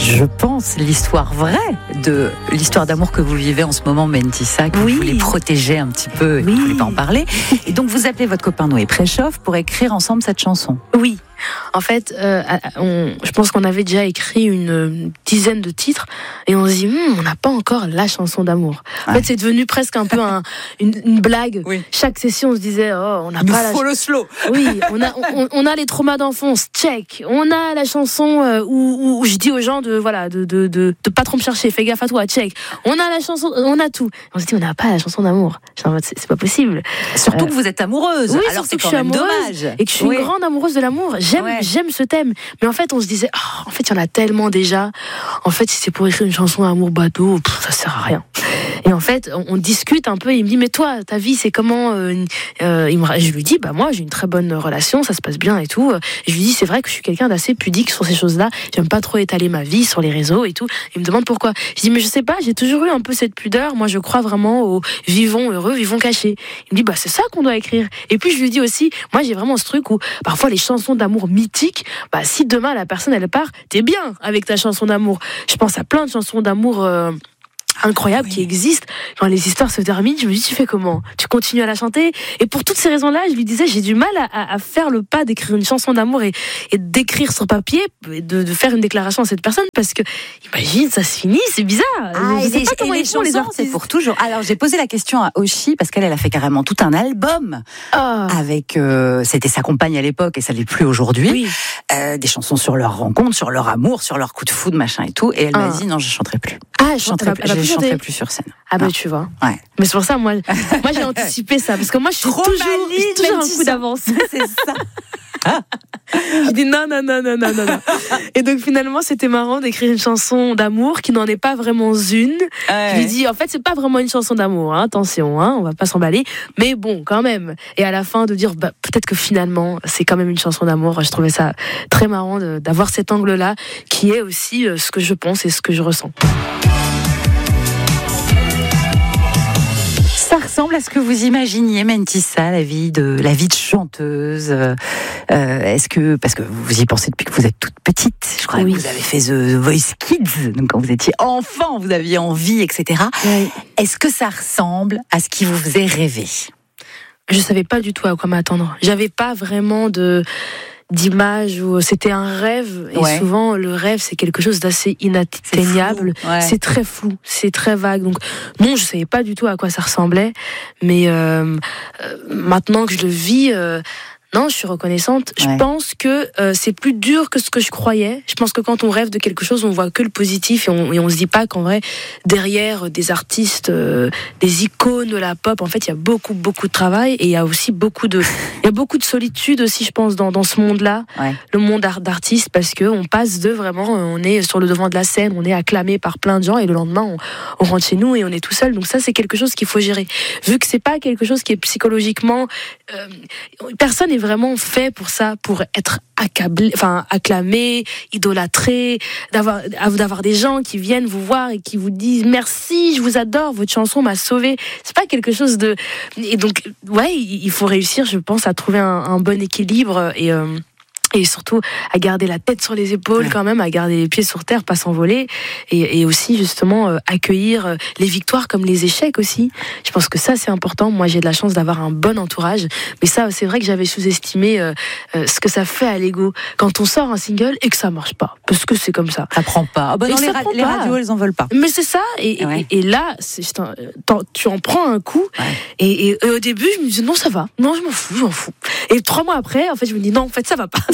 je pense, l'histoire vraie de l'histoire d'amour que vous vivez en ce moment, Mentissa, que vous voulez protéger un petit peu et vous ne voulez pas en parler. Et donc, vous appelez votre copain Noé Préchoff pour écrire ensemble cette chanson. Oui. En fait, je pense qu'on avait déjà écrit une dizaine de titres et on se dit, on n'a pas encore la chanson d'amour. En fait, c'est devenu presque un peu une blague. Oui. Chaque session, on se disait, on n'a pas faut le slow. Oui, on a les traumas d'enfance, check. On a la chanson où je dis aux gens de pas trop me chercher, fais gaffe à toi, check. On a la chanson, on a tout. On se dit, on n'a pas la chanson d'amour. C'est pas possible. Surtout que vous êtes amoureuse. Oui, alors c'est quand même dommage. Et que je suis une grande amoureuse de l'amour. J'aime ce thème, mais en fait on se disait en fait il y en a tellement déjà, en fait si c'est pour écrire une chanson amour bateau, ça sert à rien. Et en fait on discute un peu et il me dit mais toi ta vie c'est comment, je lui dis moi j'ai une très bonne relation, ça se passe bien et tout, et je lui dis c'est vrai que je suis quelqu'un d'assez pudique sur ces choses là, j'aime pas trop étaler ma vie sur les réseaux et tout. Il me demande pourquoi, je dis mais je sais pas, j'ai toujours eu un peu cette pudeur, moi je crois vraiment au vivons heureux, vivons cachés. Il me dit c'est ça qu'on doit écrire. Et puis je lui dis aussi, moi j'ai vraiment ce truc où parfois les chansons d'amour mythiques, si demain la personne elle part, t'es bien avec ta chanson d'amour. Je pense à plein de chansons d'amour incroyables qui existent. Quand les histoires se terminent, je me dis tu fais comment ? Tu continues à la chanter ? Et pour toutes ces raisons-là, je lui disais j'ai du mal à faire le pas d'écrire une chanson d'amour et d'écrire sur papier, de faire une déclaration à cette personne, parce que imagine ça se finit, c'est bizarre. Je sais pas comment ils font les artistes. C'est pour toujours. Alors j'ai posé la question à Oshi parce qu'elle a fait carrément tout un album avec c'était sa compagne à l'époque et ça l'est plus aujourd'hui. Des chansons sur leur rencontre, sur leur amour, sur leur coup de foudre, machin et tout. Et elle m'a dit non, je chanterai plus. Je chanterai plus sur scène. Tu vois. Ouais. Mais c'est pour ça, moi j'ai anticipé ça, parce que moi je suis toujours un coup d'avance. C'est ça. Je dis non. Et donc finalement c'était marrant d'écrire une chanson d'amour qui n'en est pas vraiment une. Je lui dis en fait c'est pas vraiment une chanson d'amour, attention, on va pas s'emballer, mais bon quand même. Et à la fin de dire peut-être que finalement c'est quand même une chanson d'amour. Je trouvais ça très marrant d'avoir cet angle-là qui est aussi ce que je pense et ce que je ressens. Ça ressemble à ce que vous imaginiez, Mentissa, la vie de chanteuse. Est-ce que, parce que vous y pensez depuis que vous êtes toute petite, je crois que vous avez fait The Voice Kids, donc quand vous étiez enfant, vous aviez envie, etc. Oui. Est-ce que ça ressemble à ce qui vous faisait rêver ? Je savais pas du tout à quoi m'attendre. J'avais pas vraiment d'image où c'était un rêve, et souvent le rêve c'est quelque chose d'assez inatteignable, c'est très flou, c'est très vague, donc non, je savais pas du tout à quoi ça ressemblait, mais maintenant que je le vis, non, je suis reconnaissante. Je pense que c'est plus dur que ce que je croyais. Je pense que quand on rêve de quelque chose, on voit que le positif et on se dit pas qu'en vrai, derrière des artistes, des icônes de la pop, en fait, il y a beaucoup de travail et il y a aussi beaucoup de solitude aussi, je pense, dans ce monde-là, le monde d'artistes, parce que on passe on est sur le devant de la scène, on est acclamé par plein de gens et le lendemain, on rentre chez nous et on est tout seul. Donc ça, c'est quelque chose qu'il faut gérer. Vu que c'est pas quelque chose qui est psychologiquement, personne n'est vraiment fait pour ça, pour être acclamé, idolâtré, d'avoir des gens qui viennent vous voir et qui vous disent merci, je vous adore, votre chanson m'a sauvé. C'est pas quelque chose de... Et donc, il faut réussir, je pense, à trouver un bon équilibre et surtout à garder la tête sur les épaules quand même, à garder les pieds sur terre, pas s'envoler, et aussi justement accueillir les victoires comme les échecs aussi. Je pense que ça c'est important. Moi j'ai de la chance d'avoir un bon entourage, mais ça c'est vrai que j'avais sous-estimé ce que ça fait à l'ego quand on sort un single et que ça marche pas, parce que c'est comme ça. Ça prend pas. Les radios elles en veulent pas. Mais c'est ça, et là tu en prends un coup, et au début je me disais non ça va, non je m'en fous. Et 3 mois après en fait je me dis non en fait ça va pas.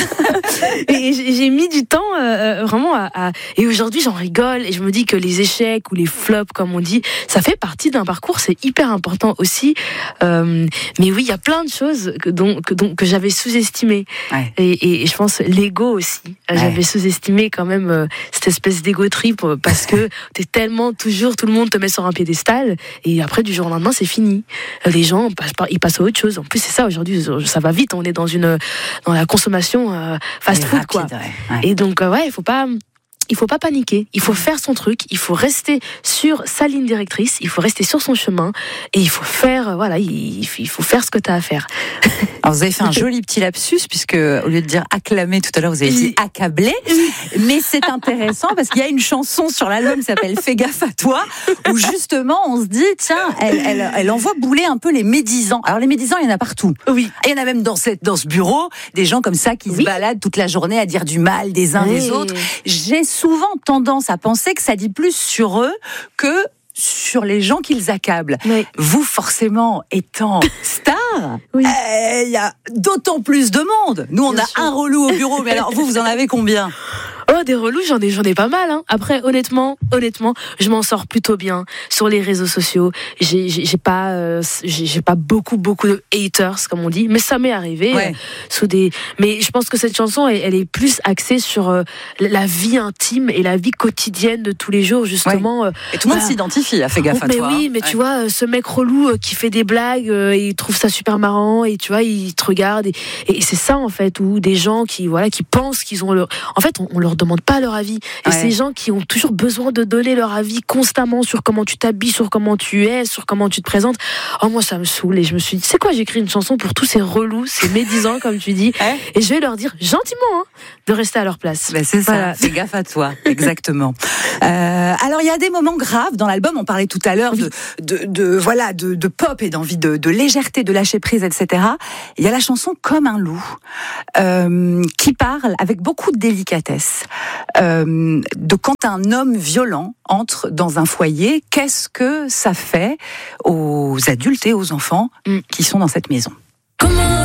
Et j'ai mis du temps vraiment et aujourd'hui j'en rigole et je me dis que les échecs ou les flops comme on dit, ça fait partie d'un parcours, c'est hyper important aussi, mais oui il y a plein de choses que j'avais sous-estimé, et je pense l'ego aussi, j'avais sous-estimé quand même cette espèce d'ego trip, parce que t'es tellement toujours, tout le monde te met sur un piédestal et après du jour au lendemain c'est fini, les gens ils passent à autre chose. En plus c'est ça, aujourd'hui ça va vite, on est dans la consommation fast food, rapide, quoi. Et donc il faut pas il faut pas paniquer, il faut faire son truc, il faut rester sur sa ligne directrice, il faut rester sur son chemin et il faut faire, il faut faire ce que tu as à faire. Alors vous avez fait un joli petit lapsus puisque au lieu de dire acclamer tout à l'heure, vous avez dit accabler. Mais c'est intéressant parce qu'il y a une chanson sur l'album qui s'appelle Fais gaffe à toi où justement on se dit tiens, elle envoie bouler un peu les médisants. Alors les médisants, il y en a partout. Oui. Et il y en a même dans ce bureau des gens comme ça qui se baladent toute la journée à dire du mal des uns des autres. J'ai souvent tendance à penser que ça dit plus sur eux que sur les gens qu'ils accablent. Oui. Vous, forcément, étant star, il y a d'autant plus de monde. Nous, on a un relou au bureau, mais alors vous en avez combien ? Oh, des relous, j'en ai pas mal, hein. Après, honnêtement, je m'en sors plutôt bien sur les réseaux sociaux. J'ai pas beaucoup de haters, comme on dit, mais ça m'est arrivé mais je pense que cette chanson, elle est plus axée sur la vie intime et la vie quotidienne de tous les jours, justement. Et tout le monde s'identifie, fais gaffe à toi. Mais oui, mais tu vois, ce mec relou qui fait des blagues, il trouve ça super marrant et tu vois, il te regarde et c'est ça en fait, où des gens qui pensent qu'ils ont en fait, on leur demande pas leur avis. Et ces gens qui ont toujours besoin de donner leur avis constamment sur comment tu t'habilles, sur comment tu es, sur comment tu te présentes. Oh, moi, ça me saoule. Et je me suis dit, c'est quoi, j'écris une chanson pour tous ces relous, ces médisants, comme tu dis. Et je vais leur dire gentiment de rester à leur place. Ben c'est ça. Fais gaffe à toi. Exactement. Alors, il y a des moments graves dans l'album. On parlait tout à l'heure de pop et d'envie de légèreté, de lâcher prise, etc. Il y a la chanson Comme un loup, qui parle avec beaucoup de délicatesse de quand un homme violent entre dans un foyer, qu'est-ce que ça fait aux adultes et aux enfants qui sont dans cette maison ?